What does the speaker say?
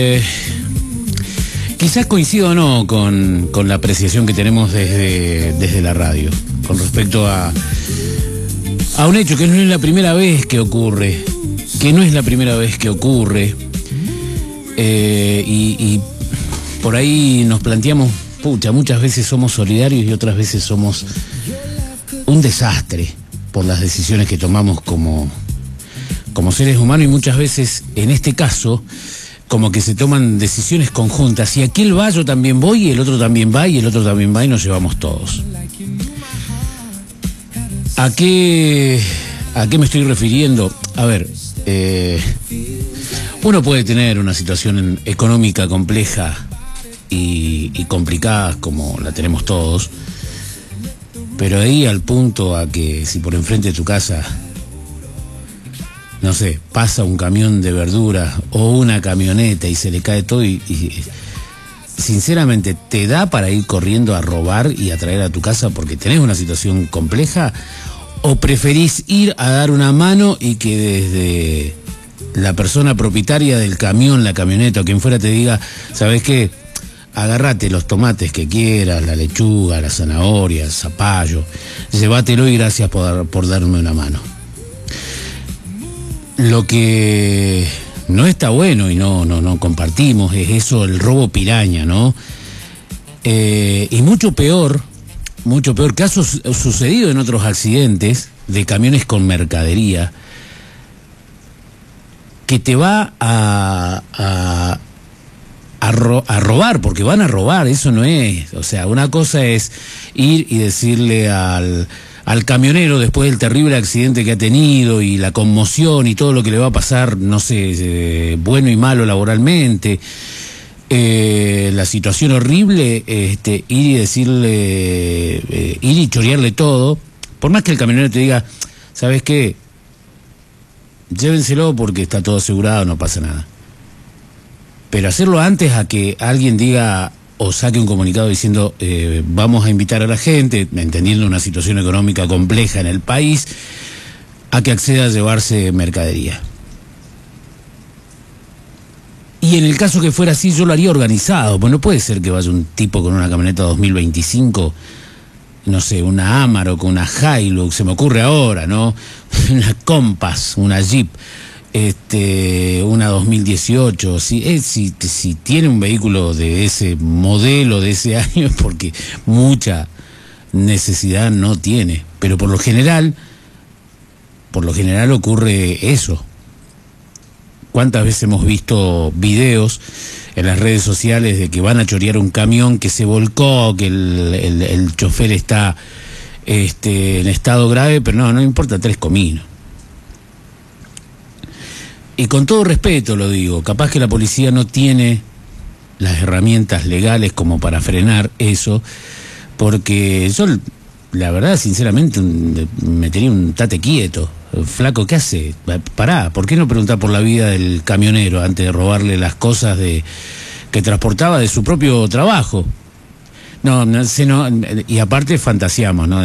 Quizás coincido o no con la apreciación que tenemos desde la radio con respecto a un hecho que no es la primera vez que ocurre, y por ahí nos planteamos, muchas veces somos solidarios y otras veces somos un desastre por las decisiones que tomamos como seres humanos, y muchas veces, en este caso, como que se toman decisiones conjuntas, y aquel va, yo también voy, y el otro también va, y el otro también va, y nos llevamos todos. ¿A qué me estoy refiriendo? A ver, uno puede tener una situación económica compleja y complicada como la tenemos todos, pero ahí al punto a que si por enfrente de tu casa, no sé, pasa un camión de verduras o una camioneta y se le cae todo y sinceramente te da para ir corriendo a robar y a traer a tu casa porque tenés una situación compleja, o preferís ir a dar una mano y que desde la persona propietaria del camión, la camioneta o quien fuera te diga, ¿sabes qué? Agárrate los tomates que quieras, la lechuga, la zanahoria, el zapallo, llévatelo y gracias por darme una mano. Lo que no está bueno y no compartimos es eso, el robo piraña, ¿no? Y mucho peor que ha sucedido en otros accidentes de camiones con mercadería, que te va a robar, porque van a robar, eso no es. O sea, una cosa es ir y decirle al camionero, después del terrible accidente que ha tenido y la conmoción y todo lo que le va a pasar, no sé, bueno y malo laboralmente, la situación horrible, ir y decirle, ir y chorearle todo, por más que el camionero te diga, ¿sabes qué? Llévenselo porque está todo asegurado, no pasa nada. Pero hacerlo antes a que alguien diga o saque un comunicado diciendo vamos a invitar a la gente, entendiendo una situación económica compleja en el país, a que acceda a llevarse mercadería. Y en el caso que fuera así, yo lo haría organizado, pues no puede ser que vaya un tipo con una camioneta 2025, no sé, una Amarok, con una Hilux, se me ocurre ahora, ¿no? Una Compass, una Jeep, una 2018, si tiene un vehículo de ese modelo, de ese año, es porque mucha necesidad no tiene, pero por lo general ocurre eso. ¿Cuántas veces hemos visto videos en las redes sociales de que van a chorear un camión que se volcó, que el chofer está en estado grave, pero no importa, 3 cominos? Y con todo respeto lo digo, capaz que la policía no tiene las herramientas legales como para frenar eso, porque yo, la verdad, sinceramente, metería un tate quieto. Flaco, ¿qué hace? Pará, ¿por qué no preguntar por la vida del camionero antes de robarle las cosas que transportaba de su propio trabajo? Y aparte fantaseamos, ¿no?